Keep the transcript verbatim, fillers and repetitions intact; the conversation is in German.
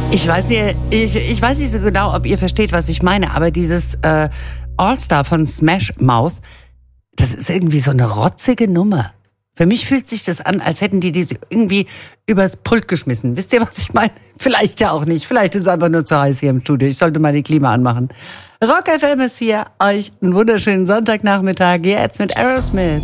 Ich weiß nicht, ich, ich weiß nicht so genau, ob ihr versteht, was ich meine, aber dieses äh, All-Star von Smash Mouth, das ist irgendwie so eine rotzige Nummer. Für mich fühlt sich das an, als hätten die die irgendwie übers Pult geschmissen. Wisst ihr, was ich meine? Vielleicht ja auch nicht. Vielleicht ist es einfach nur zu heiß hier im Studio. Ich sollte mal die Klima anmachen. Rock F M ist hier. Euch einen wunderschönen Sonntagnachmittag. Jetzt mit Aerosmith.